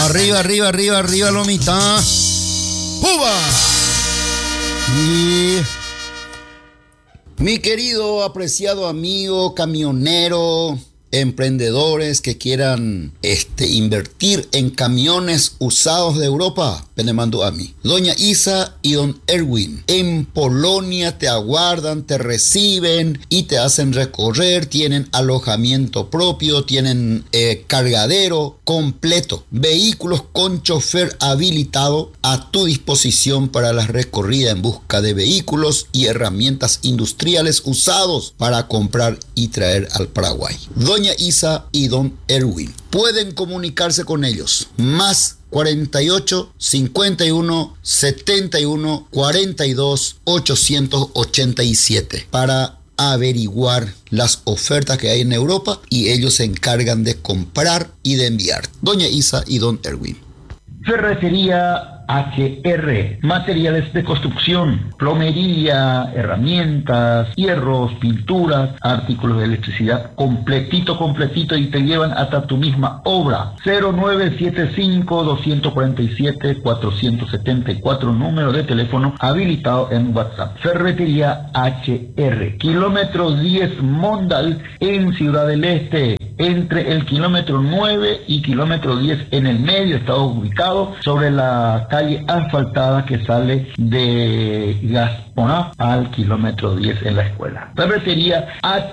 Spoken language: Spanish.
Arriba, arriba, arriba, arriba, lomita. ¡Uva! Y mi querido, apreciado amigo camionero, emprendedores que quieran invertir en camiones usados de Europa, me mando a mí. Doña Isa y don Erwin en Polonia te aguardan, te reciben y te hacen recorrer. Tienen alojamiento propio, tienen cargadero completo, vehículos con chofer habilitado a tu disposición para la recorrida en busca de vehículos y herramientas industriales usados para comprar y traer al Paraguay. Doña Isa y don Erwin pueden comunicarse con ellos. Más 48 51 71 42 887 para averiguar las ofertas que hay en Europa, y ellos se encargan de comprar y de enviar. Doña Isa y don Erwin. Ferretería HR, materiales de construcción, plomería, herramientas, hierros, pinturas, artículos de electricidad, completito y te llevan hasta tu misma obra. 0975-247-474, número de teléfono habilitado en WhatsApp. Ferretería HR, kilómetro 10 Mondal en Ciudad del Este. Entre el kilómetro 9 y kilómetro 10 en el medio está ubicado sobre la calle asfaltada que sale de Gaspona al kilómetro 10 en la escuela. Ferretería